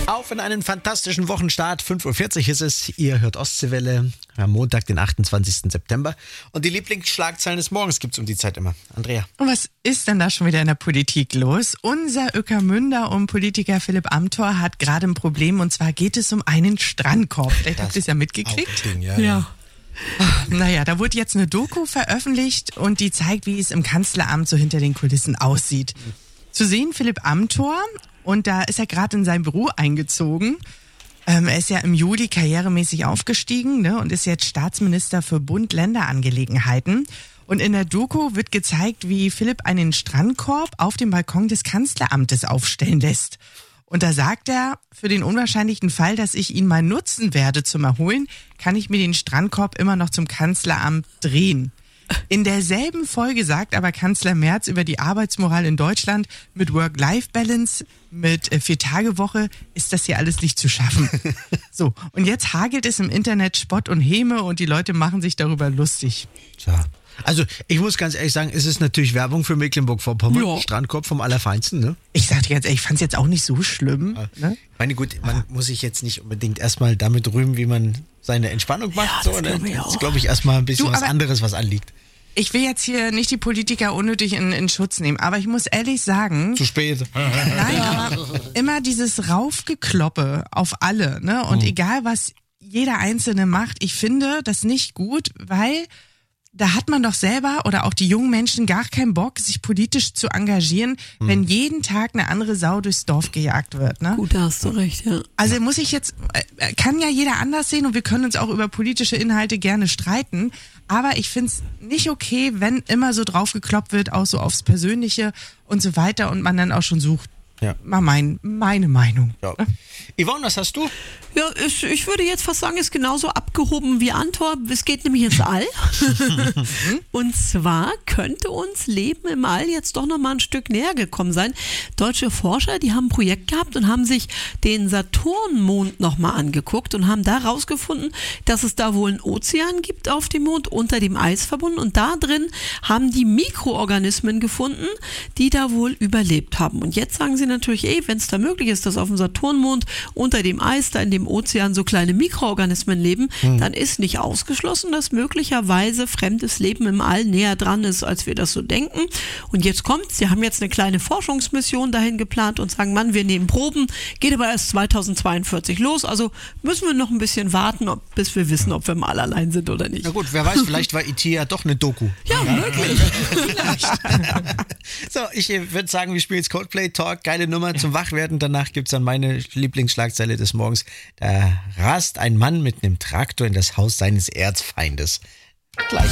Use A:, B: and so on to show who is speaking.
A: Auf in einen fantastischen Wochenstart. 5.40 Uhr ist es. Ihr hört Ostseewelle am Montag, den 28. September. Und die Lieblingsschlagzeilen des Morgens gibt's um die Zeit immer. Andrea.
B: Und was ist denn da schon wieder in der Politik los? Unser Ueckermünder und Politiker Philipp Amthor hat gerade ein Problem. Und zwar geht es um einen Strandkorb. Vielleicht habt ihr es ja mitgekriegt.
A: Ja.
B: Naja, da wurde jetzt eine Doku veröffentlicht und die zeigt, wie es im Kanzleramt so hinter den Kulissen aussieht. Zu sehen Philipp Amthor. Und da ist er gerade in sein Büro eingezogen. Er ist ja im Juli karrieremäßig aufgestiegen, ne, und ist jetzt Staatsminister für Bund-Länder-Angelegenheiten. Und in der Doku wird gezeigt, wie Philipp einen Strandkorb auf dem Balkon des Kanzleramtes aufstellen lässt. Und da sagt er, für den unwahrscheinlichen Fall, dass ich ihn mal nutzen werde zum Erholen, kann ich mir den Strandkorb immer noch zum Kanzleramt drehen. In derselben Folge sagt aber Kanzler Merz über die Arbeitsmoral in Deutschland, mit Work-Life-Balance, mit 4-Tage-Woche ist das hier alles nicht zu schaffen. So, und jetzt hagelt es im Internet Spott und Häme und die Leute machen sich darüber lustig.
A: Tja. Also ich muss ganz ehrlich sagen, es ist natürlich Werbung für Mecklenburg-Vorpommern.
B: Ja.
A: Strandkorb vom Allerfeinsten, ne?
B: Ich sag dir ganz ehrlich, ich fand's jetzt auch nicht so schlimm. Ne?
A: Ich meine, gut, man muss sich jetzt nicht unbedingt erstmal damit rühmen, wie man seine Entspannung macht.
B: Ja, das glaub ich
A: Das
B: auch.
A: ist, glaube ich, erstmal ein bisschen
B: Du,
A: was
B: aber-
A: anderes, was anliegt.
B: Ich will jetzt hier nicht die Politiker unnötig in Schutz nehmen, aber ich muss ehrlich sagen,
A: Zu spät.
B: nein, aber immer dieses Raufgekloppe auf alle, ne? Und egal was jeder Einzelne macht, ich finde das nicht gut, weil da hat man doch selber oder auch die jungen Menschen gar keinen Bock, sich politisch zu engagieren, wenn jeden Tag eine andere Sau durchs Dorf gejagt wird, ne?
C: Gut, da hast du recht, ja.
B: Also muss ich jetzt, kann ja jeder anders sehen und wir können uns auch über politische Inhalte gerne streiten, aber ich find's nicht okay, wenn immer so draufgekloppt wird, auch so aufs Persönliche und so weiter und man dann auch schon sucht.
A: Ja.
B: Mal meine Meinung.
A: Ja. Yvonne, was hast du?
C: Ja, ich würde jetzt fast sagen, ist genauso abgehoben wie Amthor. Es geht nämlich ins All. Und zwar könnte uns Leben im All jetzt doch nochmal ein Stück näher gekommen sein. Deutsche Forscher, die haben ein Projekt gehabt und haben sich den Saturnmond nochmal angeguckt und haben da rausgefunden, dass es da wohl einen Ozean gibt auf dem Mond, unter dem Eis verbunden. Und da drin haben die Mikroorganismen gefunden, die da wohl überlebt haben. Und jetzt sagen sie natürlich, wenn es da möglich ist, dass auf dem Saturnmond unter dem Eis, da in dem Ozean so kleine Mikroorganismen leben, dann ist nicht ausgeschlossen, dass möglicherweise fremdes Leben im All näher dran ist, als wir das so denken. Und jetzt kommt's, sie haben jetzt eine kleine Forschungsmission dahin geplant und sagen, Mann, wir nehmen Proben, geht aber erst 2042 los, also müssen wir noch ein bisschen warten, bis wir wissen, ob wir im All allein sind oder nicht.
A: Na gut, wer weiß, vielleicht war IT ja doch eine Doku.
C: Ja, möglich.
A: So, ich würde sagen, wir spielen jetzt Coldplay Talk, geile Nummer zum Wachwerden. Danach gibt's dann meine Lieblingsschlagzeile des Morgens. Da rast ein Mann mit einem Traktor in das Haus seines Erzfeindes. Gleich.